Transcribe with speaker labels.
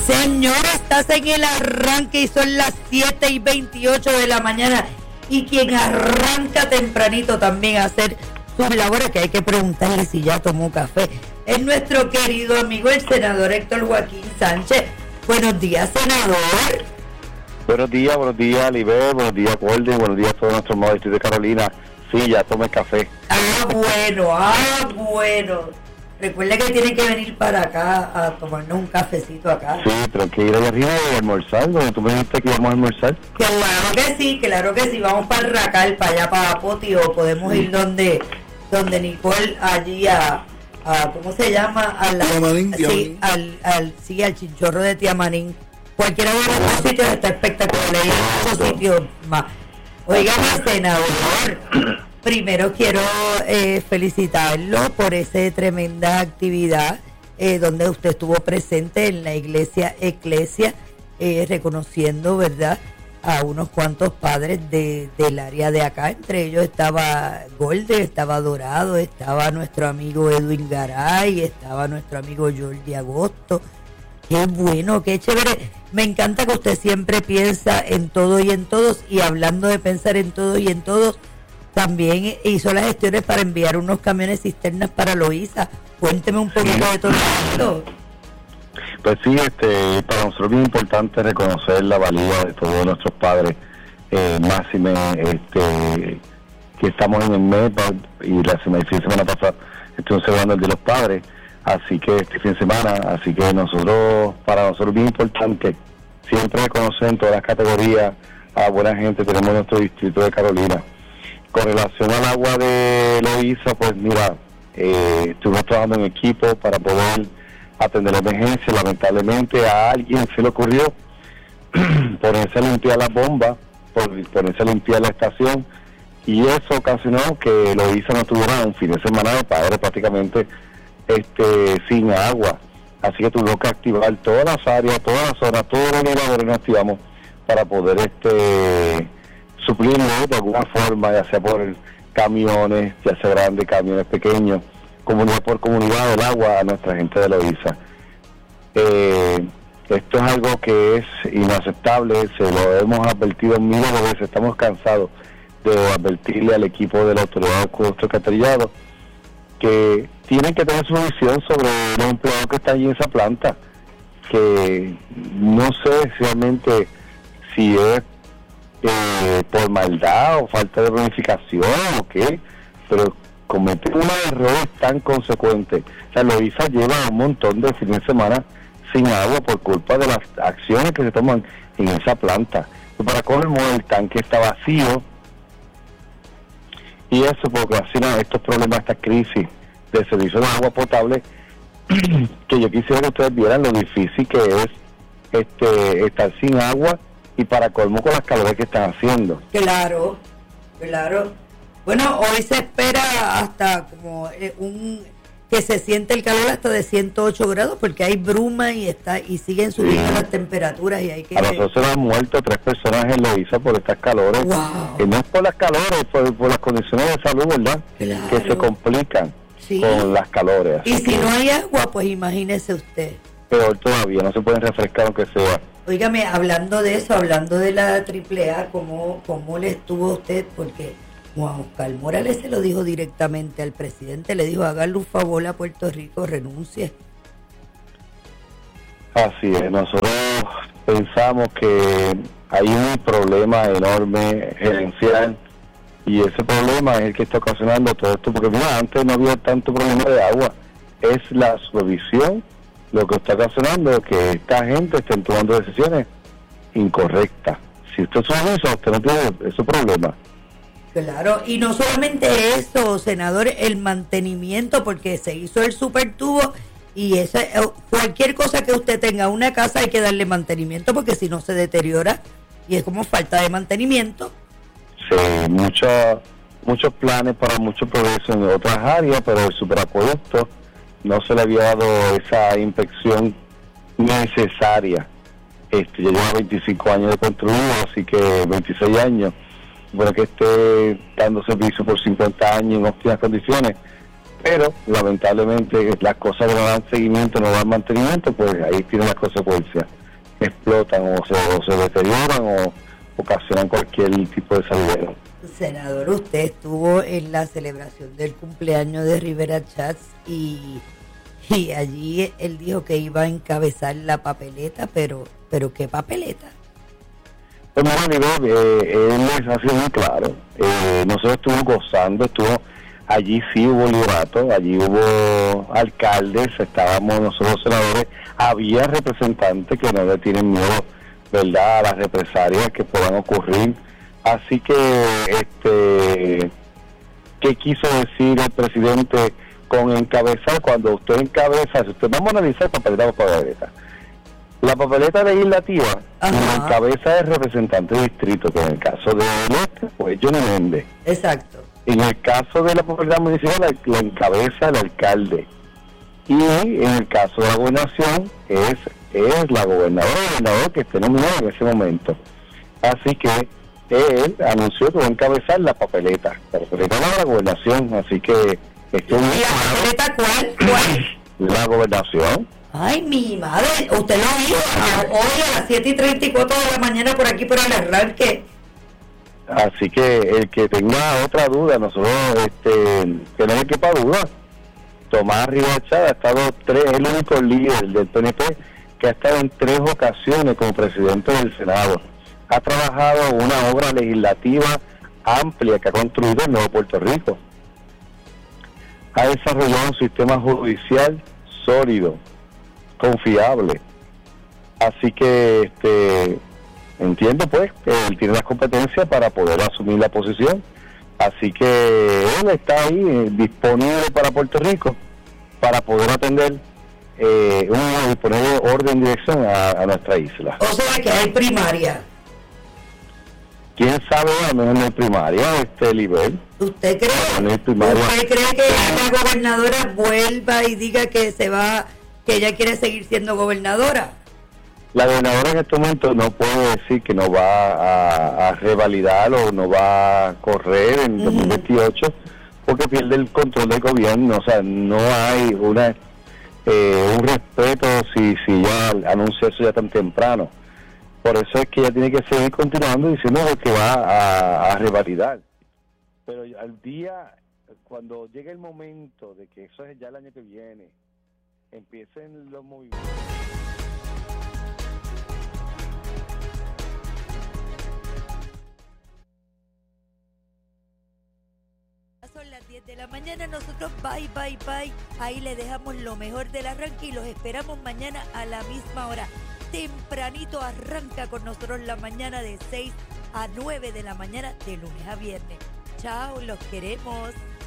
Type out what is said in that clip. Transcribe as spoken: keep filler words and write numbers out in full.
Speaker 1: Señor, estás en el arranque y son las siete y veintiocho de la mañana. Y quien arranca tempranito también a hacer sus labores, que hay que preguntarle si ya tomó café, es nuestro querido amigo el senador Héctor Joaquín Sánchez. Buenos días, senador.
Speaker 2: Buenos días, buenos días, Liber, buenos días, Golden, buenos días a todos nuestros maestros de Carolina. Sí, ya tomé café.
Speaker 1: Ah, bueno, ah, bueno. Recuerda que tiene que venir para acá a tomarnos un cafecito acá.
Speaker 2: Sí, pero hay que ir allá arriba y almorzar, donde tú me dijiste que íbamos a almorzar.
Speaker 1: Claro que sí, claro que sí. Vamos para el Racal, para allá, para Poti, o podemos ir donde donde Nicole, allí a, a ¿cómo se llama? A la,
Speaker 3: Tiamanín,
Speaker 1: sí,
Speaker 3: Tiamanín.
Speaker 1: al, al, sí, al chinchorro de Tiamanín. Cualquiera de los dos sitios está espectacular. Y en otros sitios más. Oiga, senador, primero quiero eh, felicitarlo por esa tremenda actividad eh, donde usted estuvo presente en la iglesia Eclesia, eh, reconociendo, ¿verdad?, a unos cuantos padres de, del área de acá. Entre ellos estaba Golde, estaba Dorado, estaba nuestro amigo Edwin Garay, estaba nuestro amigo Jordi Agosto. Qué bueno, qué chévere. Me encanta que usted siempre piensa en todo y en todos, y hablando de pensar en todo y en todos, también hizo las gestiones para enviar unos camiones cisternas para Loíza. Cuénteme un poquito de todo esto.
Speaker 2: Pues sí, este, para nosotros es bien importante reconocer la valía de todos nuestros padres, eh, máxime, este, que estamos en el mes, y la semana, el fin de semana pasada estuvimos celebrando el de los padres, así que este fin de semana, así que nosotros, para nosotros es bien importante siempre reconocer en todas las categorías a buena gente. Tenemos nuestro distrito de Carolina. Con relación al agua de Loíza, pues mira, eh, estuvimos trabajando en equipo para poder atender la emergencia. Lamentablemente a alguien se le ocurrió ponerse a limpiar las bombas, ponerse a limpiar la estación, y eso ocasionó que Loíza no tuviera un fin de semana de padres prácticamente este sin agua. Así que tuvimos que activar todas las áreas, todas las zonas, todos los elevadores nos activamos para poder este suplirlo de alguna forma, ya sea por camiones, ya sea grandes, camiones pequeños, comunidad por comunidad, del agua a nuestra gente de Loíza. Eh, esto es algo que es inaceptable, se lo hemos advertido miles de veces, estamos cansados de advertirle al equipo de la autoridad de costo alcantarillado que tienen que tener su visión sobre los empleados que están allí en esa planta, que no sé realmente si es eh, por maldad o falta de planificación o qué, pero cometen unos errores tan consecuentes. O sea, Loíza lleva un montón de fines de semana sin agua por culpa de las acciones que se toman en esa planta. Y para colmo, el tanque está vacío, y eso porque así estos problemas, esta crisis de servicio de agua potable, que yo quisiera que ustedes vieran lo difícil que es este estar sin agua, y para colmo con las calores que están haciendo.
Speaker 1: Claro, claro. Bueno, hoy se espera hasta como eh, un que se siente el calor hasta de ciento ocho grados, porque hay bruma y está y siguen subiendo sí. las temperaturas, y hay que...
Speaker 2: A nosotros se nos han muerto tres personas en Loíza por estas calores.
Speaker 1: Wow.
Speaker 2: Y no es por las calores, por, por las condiciones de salud, ¿verdad?
Speaker 1: Claro.
Speaker 2: Que se complican
Speaker 1: sí.
Speaker 2: con las calores.
Speaker 1: Y si no hay agua, pues imagínese usted.
Speaker 2: Peor todavía, no se pueden refrescar aunque sea.
Speaker 1: Óigame, hablando de eso, hablando de la triple A, ¿cómo, cómo le estuvo a usted? Porque Juan Oscar Morales se lo dijo directamente al presidente, le dijo, hágale un favor a Puerto Rico, renuncie.
Speaker 2: Así es, nosotros pensamos que hay un problema enorme gerencial, y ese problema es el que está ocasionando todo esto, porque mira, antes no había tanto problema de agua, es la supervisión lo que está ocasionando que esta gente esté tomando decisiones incorrectas. Si usted sabe eso, usted no tiene ese problema.
Speaker 1: Claro, y no solamente eso, senador, el mantenimiento, porque se hizo el supertubo, y esa, cualquier cosa que usted tenga, una casa, hay que darle mantenimiento, porque si no se deteriora, y es como falta de mantenimiento.
Speaker 2: Sí, muchos muchos planes para mucho progreso en otras áreas, pero el superacueducto no se le había dado esa inspección necesaria. Este, ya lleva veinticinco años de construido, así que veintiséis años. Bueno, que esté dando servicio por cincuenta años en óptimas condiciones, pero lamentablemente las cosas que no dan seguimiento, no dan mantenimiento, pues ahí tienen las consecuencias, explotan o se, o se deterioran o ocasionan cualquier tipo de salidero.
Speaker 1: Senador, usted estuvo en la celebración del cumpleaños de Rivera Chats y, y allí él dijo que iba a encabezar la papeleta, pero pero ¿qué papeleta?
Speaker 2: Pues mira, Nivel, eh, él les ha sido muy claro. Eh, nosotros estuvimos gozando, estuvo allí sí hubo liderato, allí hubo alcaldes, estábamos nosotros senadores, había representantes que no le tienen miedo, ¿verdad?, a las represalias que puedan ocurrir. Así que, este, ¿qué quiso decir el presidente con encabezar? Cuando usted encabeza, si usted vamos a analizar papeleta por papeleta, la papeleta legislativa la encabeza el representante de distrito, que en el caso de este, pues Johnny Méndez.
Speaker 1: Exacto.
Speaker 2: En el caso de la papeleta municipal la, la encabeza el alcalde. Y en el caso de la gobernación es, es la gobernadora o gobernador que esté nominado en ese momento. Así que él anunció que va a encabezar la papeleta, la papeleta de la gobernación, así que... Esto
Speaker 1: ¿Y la papeleta cuál? ¿Cuál?
Speaker 2: La gobernación.
Speaker 1: Ay, mi madre, usted lo dijo hoy a las siete y treinta y cuatro de la mañana por aquí por el arranque.
Speaker 2: Así que el que tenga otra duda, nosotros, este, que no le quepa duda, Tomás Rivera Chats ha estado tres, es el único líder del P N P que ha estado en tres ocasiones como presidente del Senado. Ha trabajado una obra legislativa amplia que ha construido el Nuevo Puerto Rico. Ha desarrollado un sistema judicial sólido, confiable. Así que este entiendo pues que él tiene las competencias para poder asumir la posición. Así que él está ahí eh, disponible para Puerto Rico para poder atender eh, un, y poner orden y dirección a, a nuestra isla.
Speaker 1: O sea que hay primaria.
Speaker 2: ¿Quién sabe? A menos en el primaria, este nivel.
Speaker 1: ¿Usted cree, ¿Usted cree que la gobernadora vuelva y diga que se va, que ella quiere seguir siendo gobernadora?
Speaker 2: La gobernadora en este momento no puede decir que no va a, a revalidar o no va a correr en uh-huh. dos mil veintiocho porque pierde el control del gobierno. O sea, no hay una eh, un respeto si, si ya anuncia eso ya tan temprano. Por eso es que ella tiene que seguir continuando diciendo que va a, a revalidar. Pero al día, cuando llegue el momento de que eso es ya el año que viene, empiecen los movimientos.
Speaker 1: Son las diez de la mañana, nosotros bye, bye, bye. Ahí le dejamos lo mejor del arranque y los esperamos mañana a la misma hora. Tempranito arranca con nosotros la mañana de seis a nueve de la mañana de lunes a viernes. Chao, los queremos.